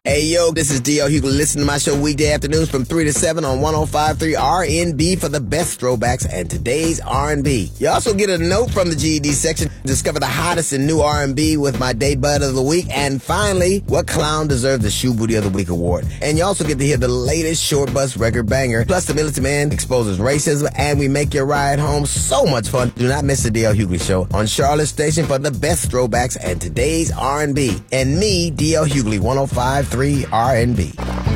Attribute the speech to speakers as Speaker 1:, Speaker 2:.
Speaker 1: Hey, yo, this is D.L. Hughley. Listen to my show weekday afternoons from 3 to 7 on 105.3 RNB for the best throwbacks and today's R&B. You also get a note from the GED section. Discover the hottest in new R&B with my day bud of the week. And finally, what clown deserves the Shoe Booty of the Week award. And you also get to hear the latest Short Bus record banger. Plus, the Militant Man exposes racism and we make your ride home so much fun. Do not miss the D.L. Hughley Show on Charlotte Station for the best throwbacks and today's R&B. And me, D.L. Hughley, 105.3 RNB.